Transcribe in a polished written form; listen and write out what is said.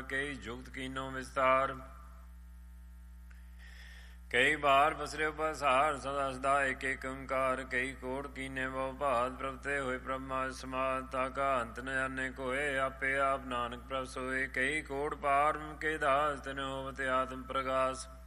ਕਈ ਜੁਗਤ ਕੀਨੋ ਵਿਸਤਾਰ। ਕਈ ਬਾਰ ਬਸਰੇ ਉਪਸਾਰ ਸਦਾ ਸਦਾ ਏਕ ਏਕ ਓੰਕਾਰ। ਕਈ ਕੋਟ ਕੀਨੇ ਬਹੁ ਭਾਤ ਪ੍ਰਭਤੇ ਹੋਏ ਬ੍ਰਹਮਾ ਸਮਾਦ। ਤਾਕਾ ਅੰਤ ਨ ਜਾਣੇ ਕੋਏ ਆਪੇ ਆਪ ਨਾਨਕ ਪ੍ਰਭ ਸੋਏ। ਕਈ ਕੋਟ ਪਾਰ ਕੇ ਦਾਸ ਤਿਨ ਹੋਵਤ ਆਤਮ ਪ੍ਰਗਾਸ।